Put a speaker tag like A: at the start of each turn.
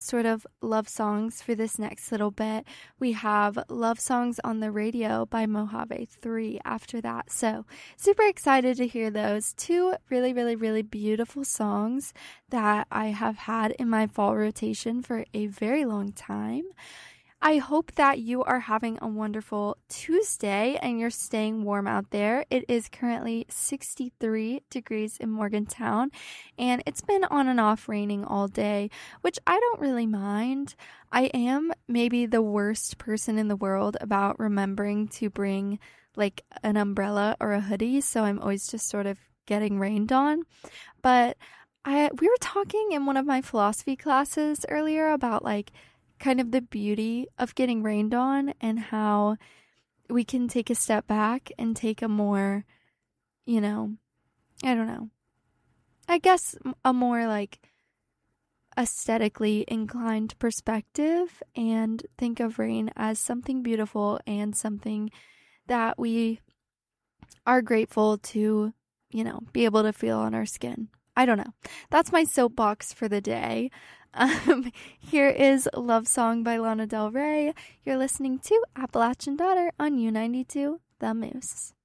A: sort of love songs for this next little bit. We have Love Songs on the Radio by Mojave 3 after that. So super excited to hear those two really, really, really beautiful songs that I have had in my fall rotation for a very long time. I hope that you are having a wonderful Tuesday and you're staying warm out there. It is currently 63 degrees in Morgantown, and it's been on and off raining all day, which I don't really mind. I am maybe the worst person in the world about remembering to bring like an umbrella or a hoodie, so I'm always just sort of getting rained on. But we were talking in one of my philosophy classes earlier about like kind of the beauty of getting rained on and how we can take a step back and take a more, I don't know, I guess a more like aesthetically inclined perspective and think of rain as something beautiful and something that we are grateful to, be able to feel on our skin. I don't know. That's my soapbox for the day. Here is Love Song by Lana Del Rey. You're listening to Appalachian Daughter on U92, The Moose.